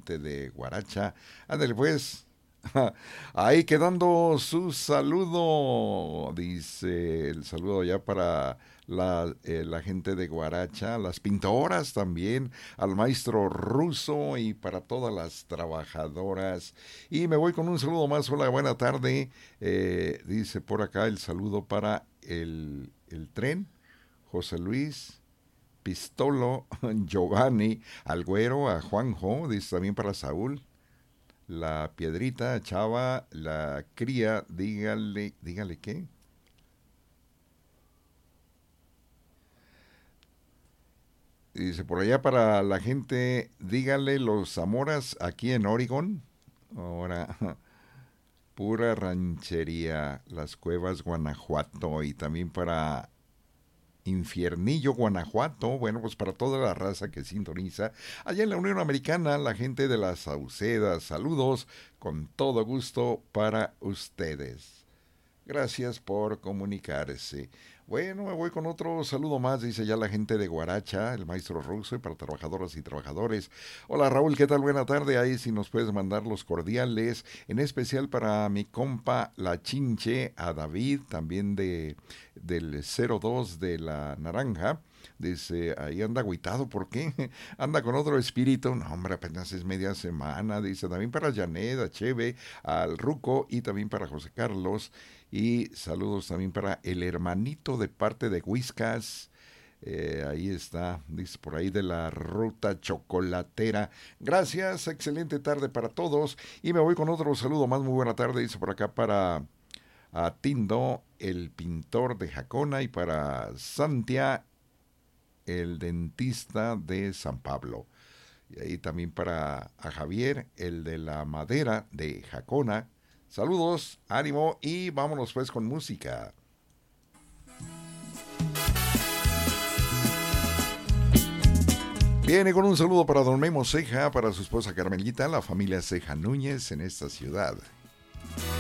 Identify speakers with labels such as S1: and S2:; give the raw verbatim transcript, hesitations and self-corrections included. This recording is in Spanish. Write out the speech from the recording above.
S1: gente de Guaracha. Ándale pues. Ahí quedando su saludo, dice el saludo ya para la, eh, la gente de Guaracha, las pintoras también, al maestro ruso y para todas las trabajadoras. Y me voy con un saludo más, hola, buena tarde, eh, dice por acá el saludo para el, el tren, José Luis, Pistolo, Giovanni, al Güero, a Juanjo, dice también para Saúl. La piedrita, Chava, la cría, dígale, dígale qué. Dice por allá para la gente, dígale los Zamoras aquí en Oregon. Ahora, pura ranchería, las Cuevas, Guanajuato. Y también para Infiernillo, Guanajuato, bueno, pues para toda la raza que sintoniza. Allá en la Unión Americana, la gente de las Saucedas, saludos con todo gusto para ustedes. Gracias por comunicarse. Bueno, me voy con otro saludo más, dice ya la gente de Guaracha, el maestro ruso, y para trabajadoras y trabajadores. Hola Raúl, ¿qué tal? Buena tarde. Ahí si nos puedes mandar los cordiales, en especial para mi compa La Chinche, a David, también de del cero dos de la Naranja. Dice, ahí anda agüitado, ¿por qué? Anda con otro espíritu. No, hombre, apenas es media semana. Dice, también para Janet, a Cheve, al Ruco y también para José Carlos. Y saludos también para el hermanito de parte de Whiskas. Eh, ahí está, dice por ahí de la ruta chocolatera. Gracias, excelente tarde para todos. Y me voy con otro saludo más, muy buena tarde. Dice por acá para a Tindo, el pintor de Jacona, y para Santia, el dentista de San Pablo. Y ahí también para a Javier, el de la madera de Jacona. Saludos, ánimo y vámonos pues con música. Viene con un saludo para don Memo Ceja, para su esposa Carmelita, la familia Ceja Núñez en esta ciudad.